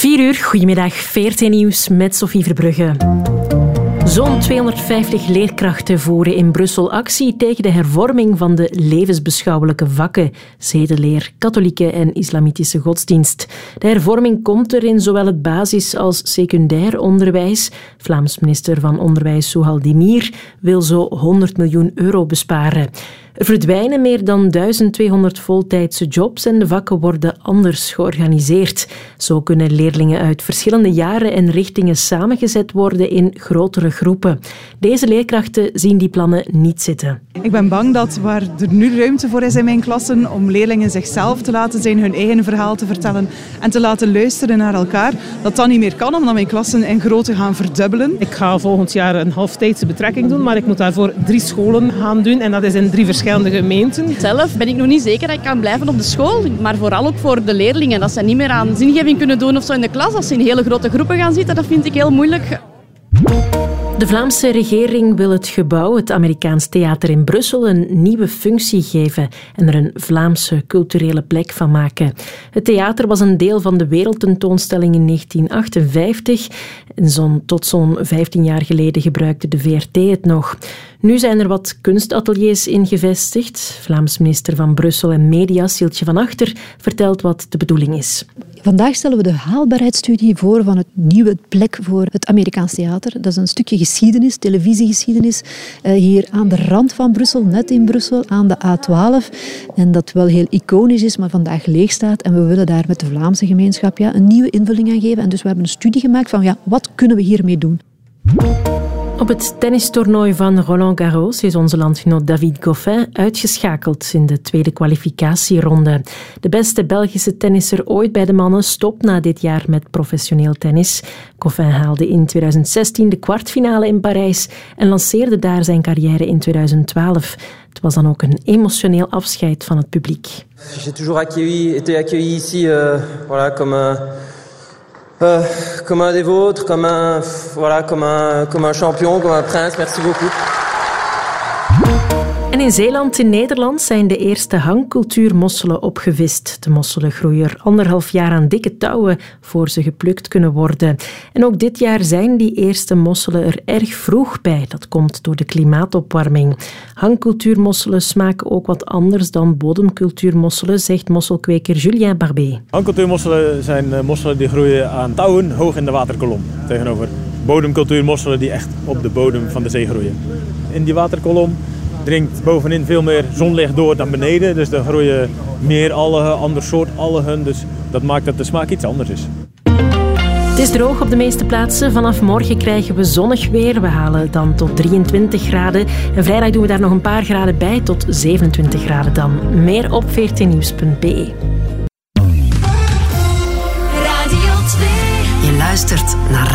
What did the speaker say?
4 uur, goedemiddag, VRT Nieuws met Sophie Verbrugge. Zo'n 250 leerkrachten voeren in Brussel actie tegen de hervorming van de levensbeschouwelijke vakken, zedeleer, katholieke en islamitische godsdienst. De hervorming komt er in zowel het basis- als secundair onderwijs. Vlaams minister van Onderwijs Souhal Demir wil zo 100 miljoen euro besparen. Er verdwijnen meer dan 1200 voltijdse jobs en de vakken worden anders georganiseerd. Zo kunnen leerlingen uit verschillende jaren en richtingen samengezet worden in grotere groepen. Deze leerkrachten zien die plannen niet zitten. Ik ben bang dat waar er nu ruimte voor is in mijn klassen om leerlingen zichzelf te laten zijn, hun eigen verhaal te vertellen en te laten luisteren naar elkaar, dat niet meer kan omdat mijn klassen in grootte gaan verdubbelen. Ik ga volgend jaar een halftijdse betrekking doen, maar ik moet daarvoor 3 scholen gaan doen en dat is in 3 verschillende gemeenten. Zelf ben ik nog niet zeker dat ik kan blijven op de school, maar vooral ook voor de leerlingen. Dat ze niet meer aan zingeving kunnen doen of zo in de klas. Als ze in hele grote groepen gaan zitten, dat vind ik heel moeilijk. De Vlaamse regering wil het gebouw, het Amerikaans Theater in Brussel, een nieuwe functie geven en er een Vlaamse culturele plek van maken. Het theater was een deel van de wereldtentoonstelling in 1958 en tot zo'n 15 jaar geleden gebruikte de VRT het nog. Nu zijn er wat kunstateliers in gevestigd. Vlaams minister van Brussel en Media, Sieltje van Achter, vertelt wat de bedoeling is. Vandaag stellen we de haalbaarheidsstudie voor van het nieuwe plek voor het Amerikaans Theater. Dat is een stukje geschiedenis, televisiegeschiedenis, hier aan de rand van Brussel, net in Brussel, aan de A12. En dat wel heel iconisch is, maar vandaag leeg staat. En we willen daar met de Vlaamse gemeenschap een nieuwe invulling aan geven. En dus we hebben een studie gemaakt van wat kunnen we hiermee doen. Op het tennistoernooi van Roland Garros is onze landgenoot David Goffin uitgeschakeld in de tweede kwalificatieronde. De beste Belgische tennisser ooit bij de mannen stopt na dit jaar met professioneel tennis. Goffin haalde in 2016 de kwartfinale in Parijs en lanceerde daar zijn carrière in 2012. Het was dan ook een emotioneel afscheid van het publiek. J'ai toujours été accueilli ici comme un des vôtres, comme un champion, comme un prince. Merci beaucoup. En in Zeeland, in Nederland, zijn de eerste hangcultuurmosselen opgevist. De mosselen groeien er 1,5 jaar aan dikke touwen voor ze geplukt kunnen worden. En ook dit jaar zijn die eerste mosselen er erg vroeg bij. Dat komt door de klimaatopwarming. Hangcultuurmosselen smaken ook wat anders dan bodemcultuurmosselen, zegt mosselkweker Julien Barbé. Hangcultuurmosselen zijn mosselen die groeien aan touwen hoog in de waterkolom. Tegenover bodemcultuurmosselen die echt op de bodem van de zee groeien. In die waterkolom dringt bovenin veel meer zonlicht door dan beneden. Dus dan groeien meer algen, ander soort algen. Dus dat maakt dat de smaak iets anders is. Het is droog op de meeste plaatsen. Vanaf morgen krijgen we zonnig weer. We halen dan tot 23 graden. En vrijdag doen we daar nog een paar graden bij, tot 27 graden dan. Meer op vrtnieuws.be. Radio 2. Je luistert naar